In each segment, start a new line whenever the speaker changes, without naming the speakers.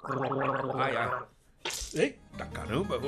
Ai, ai. Eita caramba,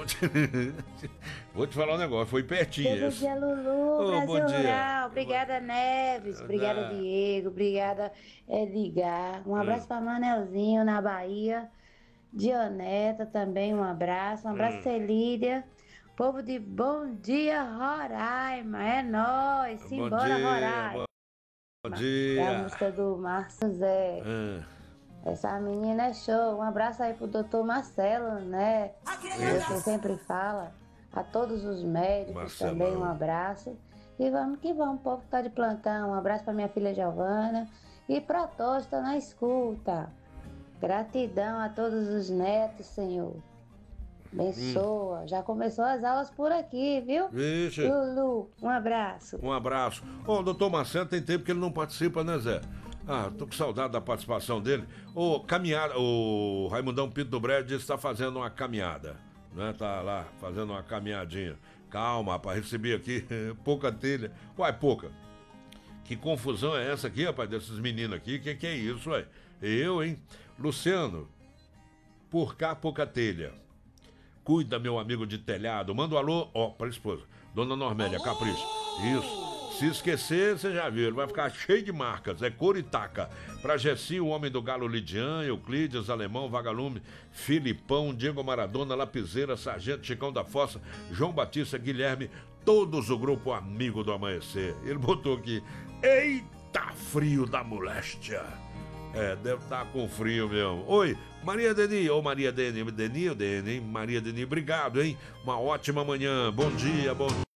vou te falar um negócio, foi pertinho
Bom
esse.
dia, Lulu,
Ô, bom
Brasil
dia.
Rural. Obrigada, Neves. Obrigada, Diego. Obrigada, Edgar. Um abraço para Manelzinho, na Bahia. Dioneta também, um abraço. Um abraço, Celídia. Povo de Bom Dia, Roraima. É nóis.
Bom
Simbora,
dia,
Roraima.
bom
É a
dia.
música do Márcio Zé. Essa menina é show. Um abraço aí pro doutor Marcelo, né? Você sempre fala. A todos os médicos
Marcelão.
também, um abraço. E vamos que vamos, o povo que tá de plantão. Um abraço pra minha filha Giovana. E pra todos que estão na escuta. Gratidão a todos os netos, Senhor. Abençoa. Já começou as aulas por aqui, viu?
Vixe.
Lulu, um abraço.
Um abraço. Ô, doutor Marcelo, tem tempo que ele não participa, né, Zé? Ah, tô com saudade da participação dele. Ô, caminhada, o Raimundão Pinto do Brejo disse que tá fazendo uma caminhada, né? Tá lá fazendo uma caminhadinha. Calma, rapaz, recebi aqui pouca telha. Uai, pouca. Que confusão é essa aqui, rapaz, desses meninos aqui? Que é isso, ué? Eu, hein? Luciano, por cá pouca telha. Cuida, meu amigo de telhado. Manda um alô, ó, pra esposa. Dona Normélia, capricha. Isso. Se esquecer, você já viu, ele vai ficar cheio de marcas. É Coritaca. Pra Gessi, o homem do Galo Lidian, Euclides, Alemão, Vagalume, Filipão, Diego Maradona, Lapiseira, Sargento Chicão da Fossa, João Batista, Guilherme, todos o grupo Amigo do Amanhecer. Ele botou aqui, eita frio da moléstia. É, deve estar com frio mesmo. Oi, Maria Deni, ou Maria Deni, Deni ou Deni, hein? Maria Deni, obrigado, hein? Uma ótima manhã, bom dia,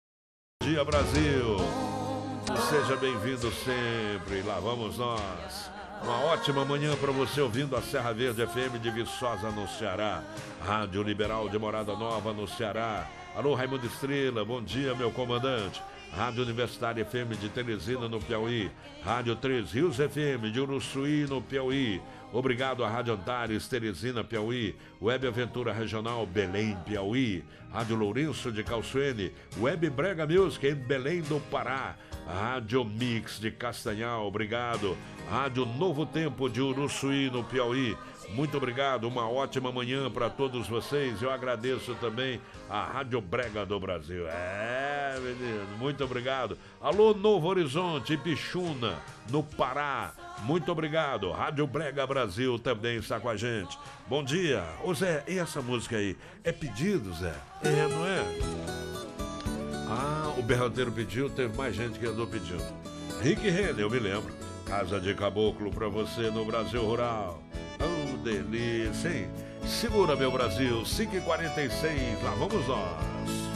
Brasil. Seja bem-vindo sempre, lá vamos nós. Uma ótima manhã para você ouvindo a Serra Verde FM de Viçosa no Ceará, Rádio Liberal de Morada Nova no Ceará. Alô, Raimundo Estrela, bom dia, meu comandante. Rádio Universitária FM de Teresina, no Piauí. Rádio 3 Rios FM de Uruçuí, no Piauí. Obrigado à Rádio Antares, Teresina, Piauí. Web Aventura Regional, Belém, Piauí. Rádio Lourenço de Calçoene. Web Brega Music em Belém do Pará. Rádio Mix de Castanhal, obrigado. Rádio Novo Tempo de Uruçuí, no Piauí. Muito obrigado, uma ótima manhã para todos vocês. Eu agradeço também a Rádio Brega do Brasil. É, menino, muito obrigado. Alô, Novo Horizonte, Pixuna, no Pará. Muito obrigado. Rádio Brega Brasil também está com a gente. Bom dia. Ô Zé, e essa música aí? É pedido, Zé? É, não é? Ah, o Berranteiro pediu, teve mais gente que andou pedindo. Rick Renner, eu me lembro. Casa de Caboclo pra você no Brasil Rural. Oh, delícia, hein? Segura, meu Brasil, 5h46, lá vamos nós.